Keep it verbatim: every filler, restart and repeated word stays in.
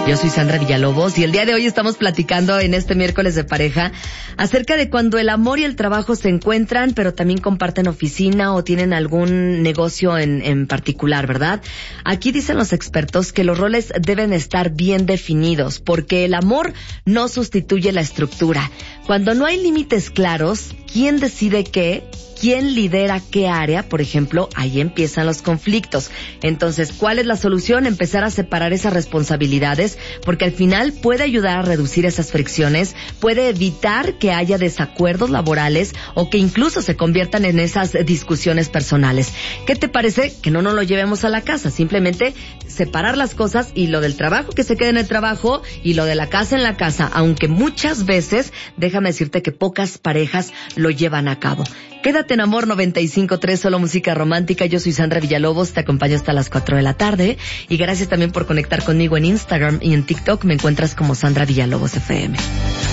Yo soy Sandra Villalobos y el día de hoy estamos platicando en este miércoles de pareja acerca de cuando el amor y el trabajo se encuentran, pero también comparten oficina o tienen algún negocio en, en particular, ¿verdad? Aquí dicen los expertos que los roles deben estar bien definidos porque el amor no sustituye la estructura. Cuando no hay límites claros, ¿quién decide qué? ¿Quién lidera qué área? Por ejemplo, ahí empiezan los conflictos. Entonces, ¿cuál es la solución? Empezar a separar esas responsabilidades, porque al final puede ayudar a reducir esas fricciones, puede evitar que haya desacuerdos laborales o que incluso se conviertan en esas discusiones personales. ¿Qué te parece? Que no nos lo llevemos a la casa, simplemente separar las cosas y lo del trabajo que se quede en el trabajo y lo de la casa en la casa, aunque muchas veces, déjame decirte que pocas parejas lo llevan a cabo. Quédate en Amor noventa y cinco punto tres, solo música romántica. Yo soy Sandra Villalobos, te acompaño hasta las cuatro de la tarde. Y gracias también por conectar conmigo en Instagram y en TikTok. Me encuentras como Sandra Villalobos F M.